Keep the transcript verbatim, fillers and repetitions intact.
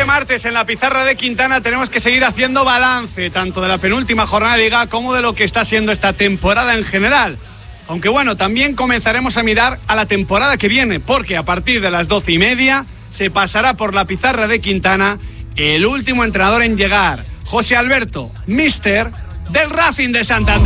Este martes en la pizarra de Quintana tenemos que seguir haciendo balance tanto de la penúltima jornada de Liga como de lo que está siendo esta temporada en general. Aunque bueno, también comenzaremos a mirar a la temporada que viene, porque a partir de las doce y media se pasará por la pizarra de Quintana el último entrenador en llegar, José Alberto, míster del Racing de Santander.